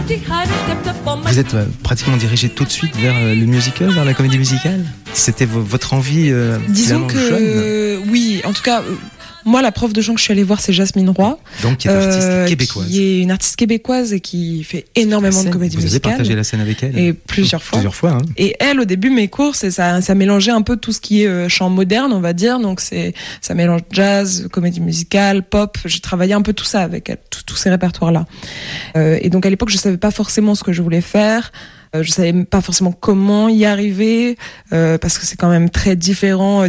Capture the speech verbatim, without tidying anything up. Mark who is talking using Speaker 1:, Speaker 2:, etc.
Speaker 1: Vous êtes euh, pratiquement dirigé tout de suite vers euh, le musical, vers la comédie musicale. C'était v- votre envie euh,
Speaker 2: Disons que euh, oui, en tout cas, euh, moi la prof de chant que je suis allée voir, c'est Jasmine Roy,
Speaker 1: donc qui est artiste
Speaker 2: euh,
Speaker 1: québécoise,
Speaker 2: qui est une artiste québécoise et qui fait énormément
Speaker 1: scène,
Speaker 2: de comédie
Speaker 1: vous
Speaker 2: musicale.
Speaker 1: Vous avez partagé la scène avec elle
Speaker 2: et plusieurs fois.
Speaker 1: Plusieurs fois. Hein.
Speaker 2: Et elle, au début, mes cours, c'est ça, ça mélangeait un peu tout ce qui est euh, chant moderne, on va dire. Donc c'est, ça mélange jazz, comédie musicale, pop. J'ai travaillé un peu tout ça avec elle, tous ces répertoires-là. Euh, et donc à l'époque, je savais pas forcément ce que je voulais faire. Euh, je savais pas forcément comment y arriver euh, parce que c'est quand même très différent